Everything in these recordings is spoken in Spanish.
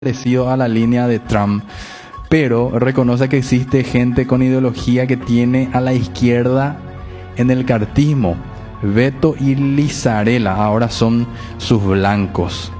parecido a la línea de Trump, pero reconoce que existe gente con ideología que tiene a la izquierda en el cartismo. Beto y Lizarela ahora son sus blancos.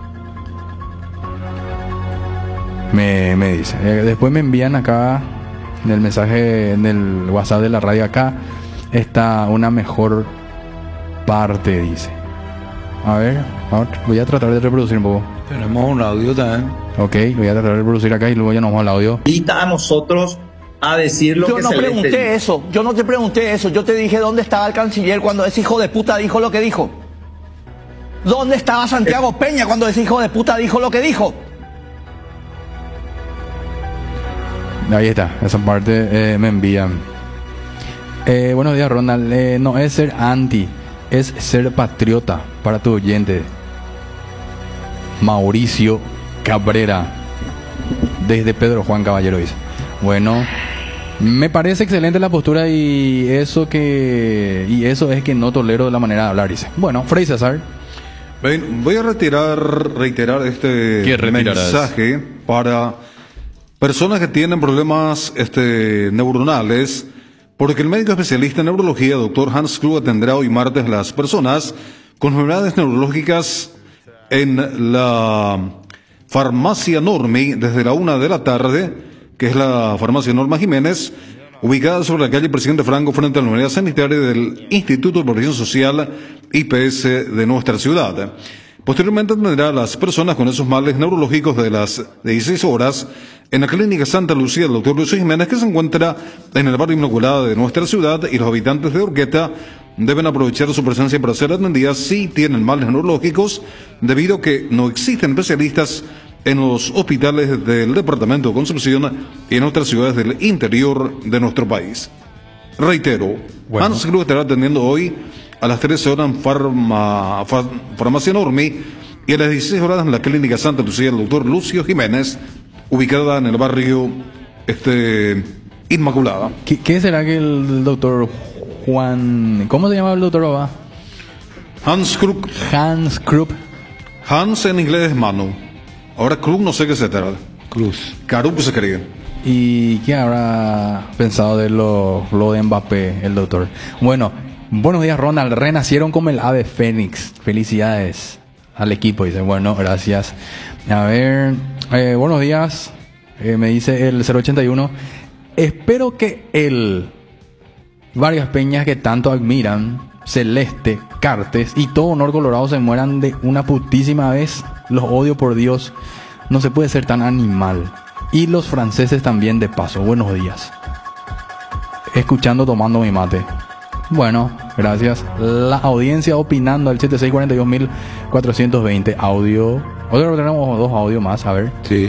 Me dice. Después me envían acá en el mensaje, en el WhatsApp de la radio, acá está una mejor parte, dice. A ver, voy a tratar de reproducir un poco. Tenemos un audio también. Ok, voy a tratar de reproducir acá y luego ya nos vamos al audio. Invita a nosotros a decir lo que se les Yo no pregunté eso, yo no te pregunté eso. Yo te dije dónde estaba el canciller cuando ese hijo de puta dijo lo que dijo. ¿Dónde estaba Santiago Peña cuando ese hijo de puta dijo lo que dijo? Ahí está, esa parte me envían. Buenos días, Ronald. No es ser anti, es ser patriota para tu oyente. Mauricio Cabrera, desde Pedro Juan Caballero, dice. Bueno, me parece excelente la postura y eso es que no tolero la manera de hablar, dice. Bueno, Frei César. Bien, voy a reiterar este mensaje para personas que tienen problemas neuronales, porque el médico especialista en neurología, doctor Hans Krug, atenderá hoy martes a las personas con enfermedades neurológicas en la farmacia Normi desde la 1 de la tarde, que es la farmacia Norma Jiménez, ubicada sobre la calle Presidente Franco frente a la unidad sanitaria del Instituto de Protección Social IPS de nuestra ciudad. Posteriormente atenderá a las personas con esos males neurológicos de las 16 horas en la Clínica Santa Lucía del doctor Luis Jiménez, que se encuentra en el barrio Inmaculada de nuestra ciudad, y los habitantes de Urqueta deben aprovechar su presencia para ser atendidas si tienen males neurológicos, debido a que no existen especialistas en los hospitales del departamento de Concepción y en otras ciudades del interior de nuestro país. Reitero, bueno. Hans Krug estará atendiendo hoy a las 13 horas en Farmacia Normi y a las 16 horas en la Clínica Santa Lucía del doctor Lucio Jiménez, ubicada en el barrio Inmaculada. ¿Qué será que el doctor Juan... ¿Cómo se llama el doctor Baba? Hans Krug. Hans Krug. Hans en inglés es mano. Ahora Krug no sé qué se trata. Cruz. Carup se cree. ¿Y qué habrá pensado de lo de Mbappé, el doctor? Bueno, buenos días, Ronald. Renacieron como el ave fénix. Felicidades al equipo, dice. Bueno, gracias. A ver, buenos días. Me dice el 081. Espero que el Vargas Peñas, que tanto admiran, Celeste, Cartes y todo honor colorado, se mueran de una putísima vez. Los odio, por Dios. No se puede ser tan animal. Y los franceses también, de paso. Buenos días. Escuchando, tomando mi mate. Bueno, gracias. La audiencia opinando al 7642.420. Audio. Otro, tenemos dos audios más, a ver. Sí.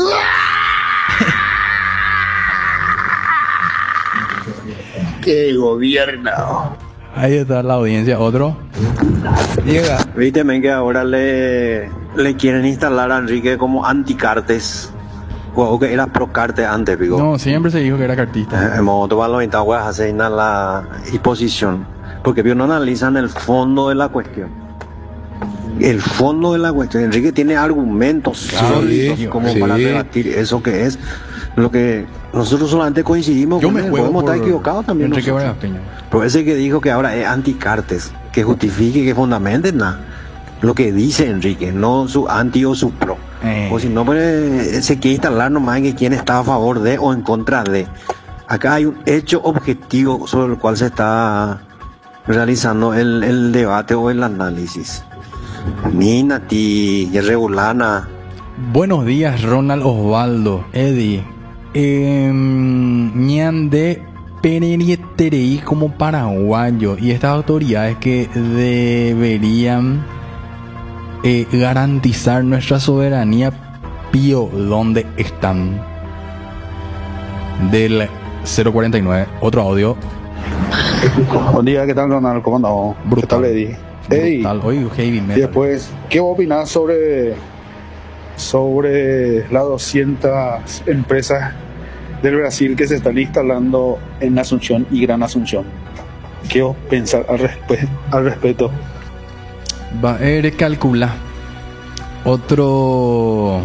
¡Qué gobierno! Ahí está la audiencia. Otro. Llega. Viste, men, que ahora le quieren instalar a Enrique como anti-Cartes. O que era pro-Cartes antes, digo. No, siempre se dijo que era cartista. En modo, para los intaguas hacen la exposición. Porque no analizan el fondo de la cuestión. El fondo de la cuestión. Enrique tiene argumentos sólidos como para debatir eso que es lo que nosotros solamente coincidimos. Yo me juego podemos estar equivocados también. Enrique Vargas Peña. Pero ese que dijo que ahora es anti-Cartes, que justifique, que fundamente nada. Lo que dice Enrique, no su anti o su pro. O si no, pues se quiere instalar nomás que quién está a favor de o en contra de. Acá hay un hecho objetivo sobre el cual se está realizando el debate o el análisis. Nina, ti, regulana. Buenos días, Ronald Osvaldo, Eddie. Ñande Perenieterei como paraguayo y estas autoridades que deberían garantizar nuestra soberanía, Pío, ¿dónde están? Del 049, otro audio. Buen día, ¿qué tal, Ronald? ¿Cómo andamos? ¿Qué tal, Eddie? Eddie, Hoy heavy metal. Y después, ¿qué vos opinás sobre las 200 empresas del Brasil que se están instalando en Asunción y Gran Asunción? ¿Qué vos pensás al respecto? Va a calcular otro